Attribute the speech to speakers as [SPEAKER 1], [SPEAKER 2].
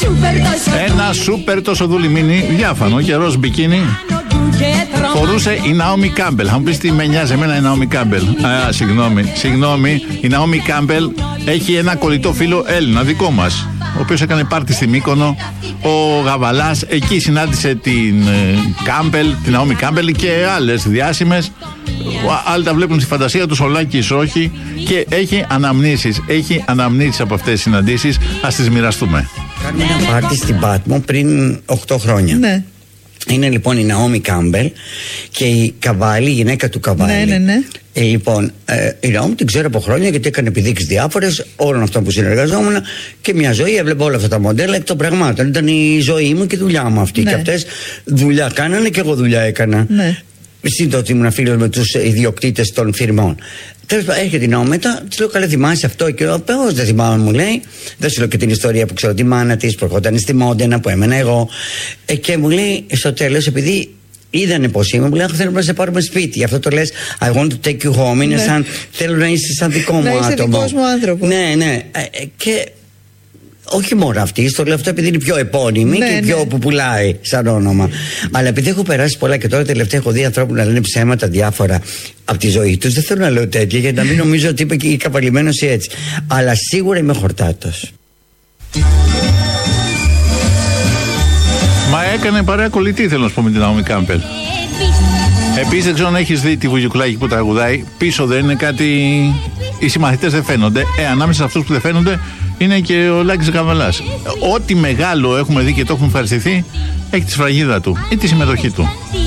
[SPEAKER 1] Ένα σούπερ τόσο δουλημίνι, διάφανο και ροζ μπικίνι φορούσε η Ναόμι Κάμπελ. Θα μου πεις τι με νοιάζει εμένα η Ναόμι Κάμπελ. Συγγνώμη, η Ναόμι Κάμπελ έχει ένα κολλητό φίλο Έλληνα δικό μας, ο οποίος έκανε πάρτι στη Μύκονο, ο Γαβαλάς. Εκεί συνάντησε την Κάμπελ, την Ναόμι Κάμπελ και άλλες διάσημες. Άλλοι τα βλέπουν στη φαντασία τους, ο Λάκης όχι. Και έχει αναμνήσεις από αυτές τις συναντήσεις. Ας τις μοιραστούμε.
[SPEAKER 2] Κάνουμε ένα πάρτι στην Πάτμο πριν 8 χρόνια.
[SPEAKER 3] Ναι.
[SPEAKER 2] Είναι λοιπόν η Ναόμι Κάμπελ και η Καβάλη, η γυναίκα του Καβάλη.
[SPEAKER 3] Ναι.
[SPEAKER 2] Λοιπόν, η Ναόμι την ξέρω από χρόνια γιατί έκανε επιδείξεις διάφορες όλων αυτών που συνεργαζόμουν και μια ζωή έβλεπα όλα αυτά τα μοντέλα εκ των πραγμάτων. Ήταν η ζωή μου και η δουλειά μου αυτή.
[SPEAKER 3] Ναι.
[SPEAKER 2] Και αυτές δουλειά κάνανε και εγώ δουλειά έκανα.
[SPEAKER 3] Ναι.
[SPEAKER 2] Σύντομα ήμουν φίλος με τους ιδιοκτήτες των φιρμών. Τέλος πάντων, έρχεται η Ναόμι μετά, της λέω: καλά, θυμάσαι αυτό? Και εγώ: πώς δεν θυμάμαι, μου λέει. Δεν σου λέω και την ιστορία που ξέρω τη μάνα της, που ερχόταν στη Μόντενα, που έμενα εγώ. Και μου λέει στο τέλος, επειδή είδανε πως είμαι, μου λέει: θέλουμε να σε πάρουμε σπίτι. Γι' αυτό το λες I want to take you home. Είναι σαν θέλω να είσαι σαν δικό μου άτομο.
[SPEAKER 3] Να είσαι δικός μου άνθρωπο.
[SPEAKER 2] Ναι. Και όχι μόνο αυτή, το λέω αυτό επειδή είναι πιο επώνυμη και πιο που πουλάει σαν όνομα. Αλλά επειδή έχω περάσει πολλά και τώρα τελευταία έχω δει ανθρώπου να λένε ψέματα διάφορα από τη ζωή τους, δεν θέλω να λέω τέτοια για να μην νομίζω ότι είπε και η καβαλημένος έτσι. Αλλά σίγουρα είμαι χορτάτος.
[SPEAKER 1] Μα έκανε παρέα κολλητή, θέλω να σου πω, με την Ναόμι Κάμπελ. Επίσης, δεν ξέρω αν έχεις δει τη Βουγιουκλάκη που τραγουδάει. Πίσω δεν είναι κάτι. Οι συμμαθητές δεν φαίνονται. Ανάμεσα σε αυτούς που δεν φαίνονται είναι και ο Λάκης Καβαλάς. Ό,τι μεγάλο έχουμε δει και το έχουμε ευχαριστηθεί, έχει τη σφραγίδα του ή τη συμμετοχή του.